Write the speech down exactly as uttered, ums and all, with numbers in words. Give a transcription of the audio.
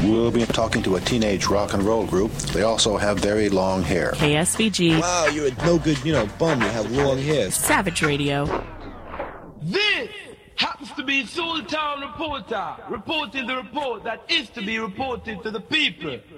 We'll be talking to a teenage rock and roll group. They also have very long hair. K S V G. Wow, you're a no good, you know, bum. You have long hair. Savage Radio. This happens to be Soul Town Reporter, reporting the report that is to be reported to the people.